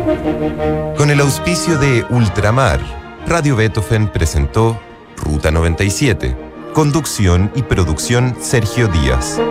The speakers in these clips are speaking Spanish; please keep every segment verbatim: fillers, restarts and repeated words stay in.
Con el auspicio de Ultramar, Radio Beethoven presentó Ruta noventa y siete. Conducción y producción Sergio Díaz.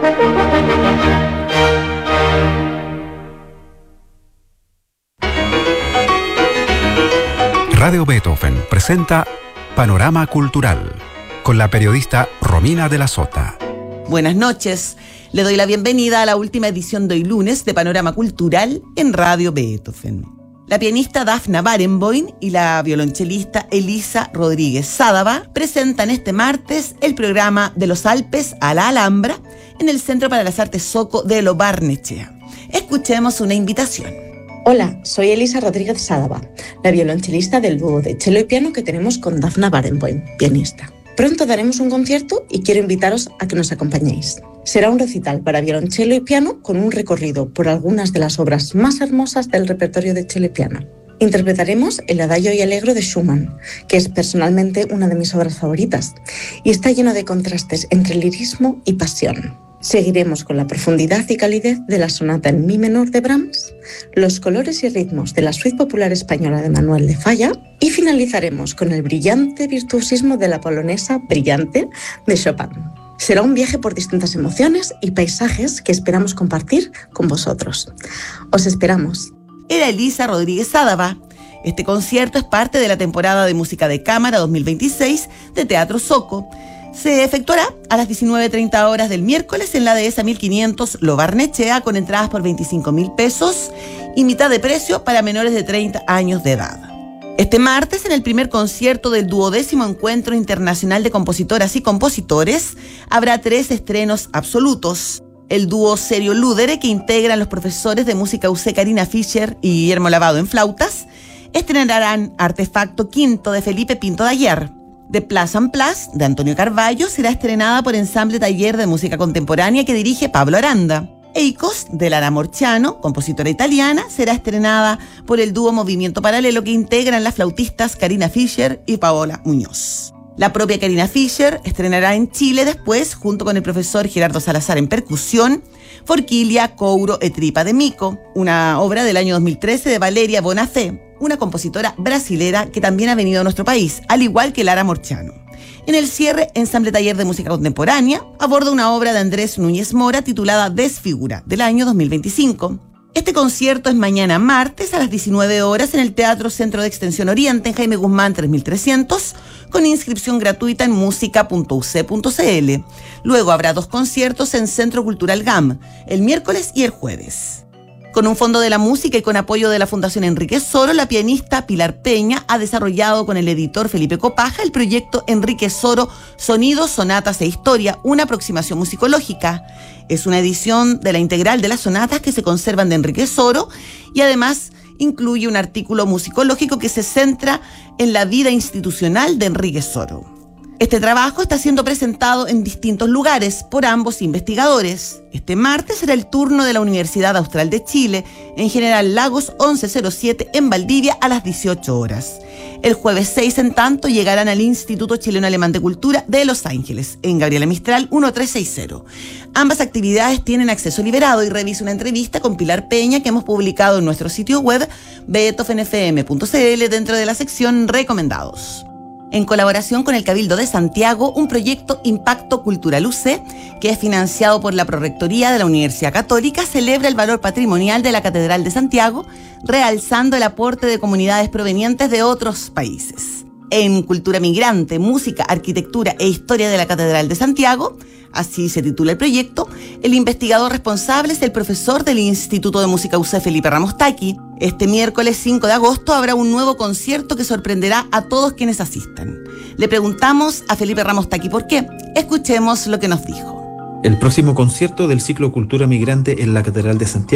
Radio Beethoven presenta Panorama Cultural con la periodista Romina de la Sota. Buenas noches. Le doy la bienvenida a la última edición de hoy lunes de Panorama Cultural en Radio Beethoven. La pianista Dafna Barenboim y la violonchelista Elisa Rodríguez Sádava presentan este martes el programa De los Alpes a la Alhambra en el Centro para las Artes Zoco de Lo Barnechea. Escuchemos una invitación. Hola, soy Elisa Rodríguez Sádava, la violonchelista del dúo de cello y piano que tenemos con Dafna Barenboim, pianista. Pronto daremos un concierto y quiero invitaros a que nos acompañéis. Será un recital para violonchelo y piano con un recorrido por algunas de las obras más hermosas del repertorio de cello y piano. Interpretaremos el Adagio y Allegro de Schumann, que es personalmente una de mis obras favoritas, y está lleno de contrastes entre lirismo y pasión. Seguiremos con la profundidad y calidez de la sonata en mi menor de Brahms, los colores y ritmos de la suite popular española de Manuel de Falla y finalizaremos con el brillante virtuosismo de la polonesa Brillante de Chopin. Será un viaje por distintas emociones y paisajes que esperamos compartir con vosotros. Os esperamos. Era Elisa Rodríguez Sádava. Este concierto es parte de la temporada de música de cámara dos mil veintiséis de Teatro Zoco. Se efectuará a las diecinueve treinta horas del miércoles en la dehesa mil quinientos Lo Barnechea con entradas por veinticinco mil pesos y mitad de precio para menores de treinta años de edad. Este martes, en el primer concierto del duodécimo Encuentro Internacional de Compositoras y Compositores, habrá tres estrenos absolutos. El dúo Serio Ludere, que integran los profesores de música U C Karina Fischer y Guillermo Lavado en flautas, estrenarán Artefacto Quinto de Felipe Pinto de Aguiar. De Place en Place, de Antonio Carballo, será estrenada por Ensamble Taller de Música Contemporánea que dirige Pablo Aranda. Eicos, de Lara Morciano, compositora italiana, será estrenada por el dúo Movimiento Paralelo que integran las flautistas Karina Fischer y Paola Muñoz. La propia Karina Fischer estrenará en Chile después, junto con el profesor Gerardo Salazar en percusión, Forquilia, Couro e Tripa de Mico, una obra del año dos mil trece de Valeria Bonafé, una compositora brasilera que también ha venido a nuestro país, al igual que Lara Morciano. En el cierre, Ensamble Taller de Música Contemporánea aborda una obra de Andrés Núñez Mora titulada Desfigura, del año dos mil veinticinco. Este concierto es mañana martes a las diecinueve horas en el Teatro Centro de Extensión Oriente en Jaime Guzmán tres mil trescientos, con inscripción gratuita en música punto u c punto c l. Luego habrá dos conciertos en Centro Cultural G A M, el miércoles y el jueves. Con un fondo de la música y con apoyo de la Fundación Enrique Soro, la pianista Pilar Peña ha desarrollado con el editor Felipe Copaja el proyecto Enrique Soro Sonidos, Sonatas e Historia, una aproximación musicológica. Es una edición de la integral de las sonatas que se conservan de Enrique Soro y además incluye un artículo musicológico que se centra en la vida institucional de Enrique Soro. Este trabajo está siendo presentado en distintos lugares por ambos investigadores. Este martes será el turno de la Universidad Austral de Chile, en General Lagos once cero siete en Valdivia a las dieciocho horas. El jueves seis, en tanto, llegarán al Instituto Chileno Alemán de Cultura de Los Ángeles, en Gabriela Mistral trece sesenta. Ambas actividades tienen acceso liberado y revisa una entrevista con Pilar Peña que hemos publicado en nuestro sitio web beethoven f m punto c l dentro de la sección Recomendados. En colaboración con el Cabildo de Santiago, un proyecto Impacto Cultural U C, que es financiado por la Prorrectoría de la Universidad Católica, celebra el valor patrimonial de la Catedral de Santiago, realzando el aporte de comunidades provenientes de otros países. En Cultura Migrante, Música, Arquitectura e Historia de la Catedral de Santiago, así se titula el proyecto, el investigador responsable es el profesor del Instituto de Música U C, Felipe Ramos Taqui. Este miércoles cinco de agosto habrá un nuevo concierto que sorprenderá a todos quienes asistan. Le preguntamos a Felipe Ramos Taqui por qué. Escuchemos lo que nos dijo. El próximo concierto del ciclo Cultura Migrante en la Catedral de Santiago